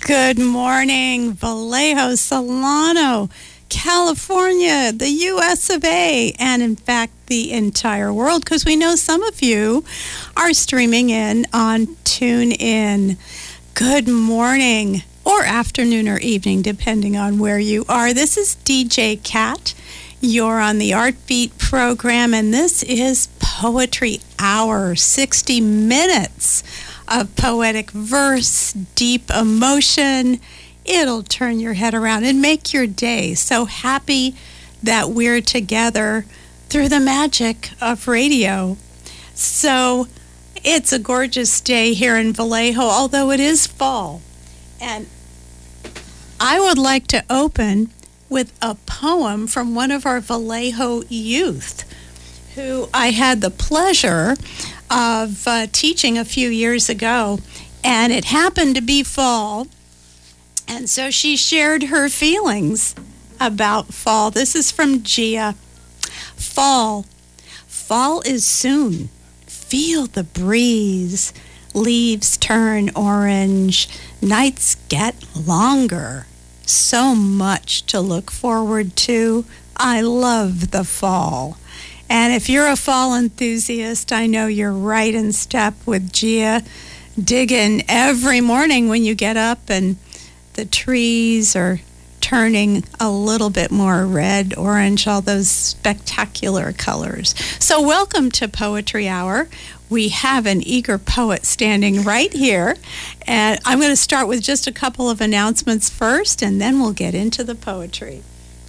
Good morning, Vallejo, Solano, California, the U.S. of A., and in fact, the entire world, because we know some of you are streaming in on TuneIn. Good morning, or afternoon or evening, depending on where you are. This is DJ Cat. You're on the Art Beat program, and this is Poetry Hour, 60 minutes of poetic verse, deep emotion. It'll turn your head around and make your day. So happy that we're together through the magic of radio. So it's a gorgeous day here in Vallejo, although it is fall. And I would like to open with a poem from one of our Vallejo youth, who I had the pleasure of teaching a few years ago, and it happened to be fall, and so she shared her feelings about fall. This is from Gia. Fall. Fall is soon. Feel the breeze. Leaves turn orange. Nights get longer. So much to look forward to. I love the fall. And if you're a fall enthusiast, I know you're right in step with Gia. Digging every morning when you get up and the trees are turning a little bit more red, orange, all those spectacular colors. So welcome to Poetry Hour. We have an eager poet standing right here. And I'm going to start with just a couple of announcements first, and then we'll get into the poetry.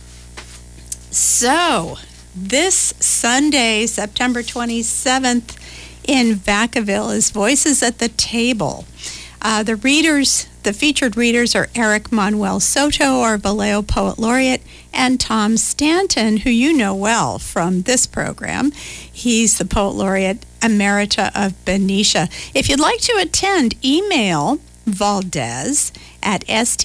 So this Sunday, September 27th, in Vacaville is Voices at the Table. The featured readers are Eric Manuel Soto, our Vallejo Poet Laureate, and Tom Stanton, who you know well from this program. He's the Poet Laureate Emerita of Benicia. If you'd like to attend, email Valdez at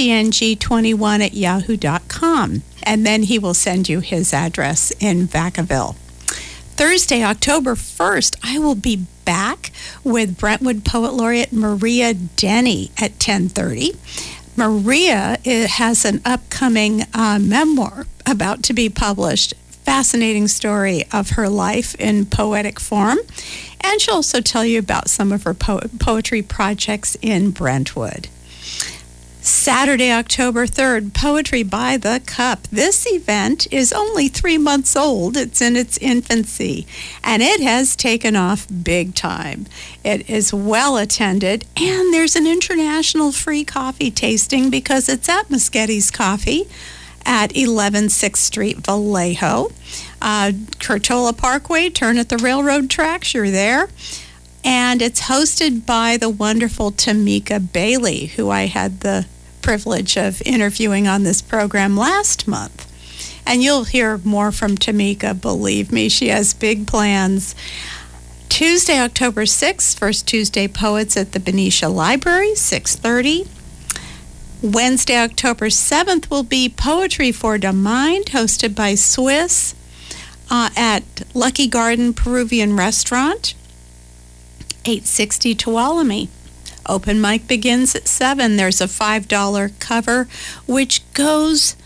stng21@yahoo.com, and then he will send you his address in Vacaville. Thursday, October 1st, I will be back with Brentwood Poet Laureate Maria Denny at 10:30. Maria has an upcoming memoir about to be published. Fascinating story of her life in poetic form. And she'll also tell you about some of her poetry projects in Brentwood. Saturday, October 3rd, Poetry by the Cup. This event is only 3 months old. It's in its infancy, and it has taken off big time. It is well attended, and there's an international free coffee tasting because it's at Moschetti's Coffee at 11 6th Street, Vallejo. Curtola Parkway, turn at the railroad tracks, you're there. And it's hosted by the wonderful Tamika Bailey, who I had the privilege of interviewing on this program last month. And you'll hear more from Tamika, believe me, she has big plans. Tuesday, October 6th, First Tuesday Poets at the Benicia Library, 6:30. Wednesday, October 7th will be Poetry for the Mind, hosted by Swiss at Lucky Garden Peruvian Restaurant, 860 Tuolumne. Open mic begins at 7. There's a $5 cover, which goes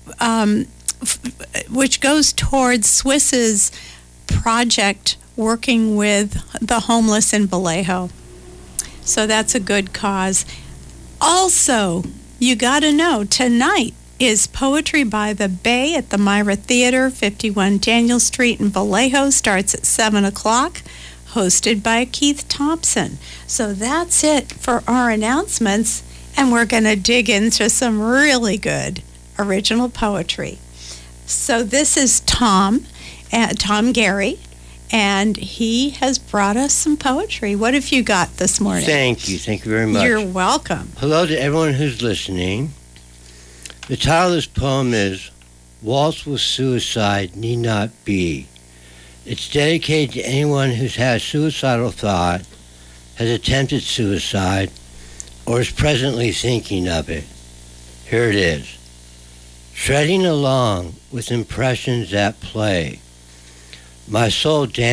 towards Swiss's project working with the homeless in Vallejo. So that's a good cause. Also, you got to know, tonight is Poetry by the Bay at the Myra Theater, 51 Daniel Street in Vallejo. Starts at 7 o'clock. Hosted by Keith Thompson. So that's it for our announcements, and we're going to dig into some really good original poetry. So this is Tom Gary, and he has brought us some poetry. What have you got this morning? Thank you very much. You're welcome. Hello to everyone who's listening. The title of this poem is Waltz with Suicide Need Not Be. It's dedicated to anyone who's had a suicidal thought, has attempted suicide, or is presently thinking of it. Here it is. Treading along with impressions at play, my soul